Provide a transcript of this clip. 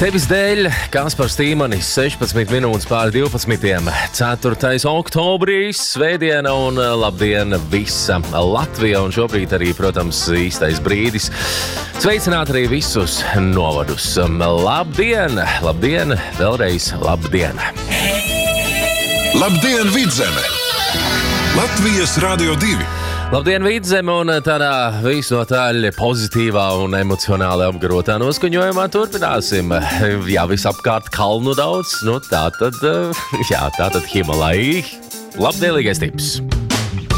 Tevis dēļ Kaspars Tīmanis 16 minūtes pār 12. 4. oktobris, svētdiena un labdien visa Latvija un šobrīd arī, protams, īstais brīdis sveicināt arī visus novadus. Labdien, labdien, vēlreiz labdien! Labdien, Vidzeme! Latvijas Radio 2! Labdien, Vidzeme, un tādā visnotaļ pozitīvā un emocionāli apgarotā noskaņojumā turpināsim. Jā, visapkārt kalnu daudz, nu tātad Himalaji. Labdienīgais tips!